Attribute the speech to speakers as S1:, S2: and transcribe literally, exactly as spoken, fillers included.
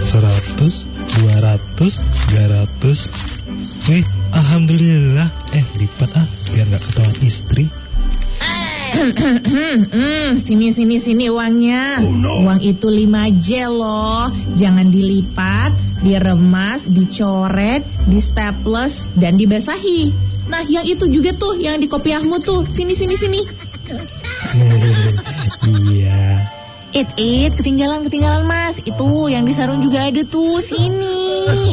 S1: Seratus, dua ratus, tiga ratus. Wih, alhamdulillah. Eh, lipat ah, biar gak ketahuan istri.
S2: Sini, sini, sini uangnya.
S1: Oh, no.
S2: Uang itu lima J loh. Jangan dilipat, diremas, dicoret, di staples, dan dibasahi. Nah, yang itu juga tuh, yang di kopiahmu tuh. Sini, sini, sini.
S1: Iya.
S2: It, it, ketinggalan, ketinggalan mas. Itu yang di sarung juga ada tuh, sini.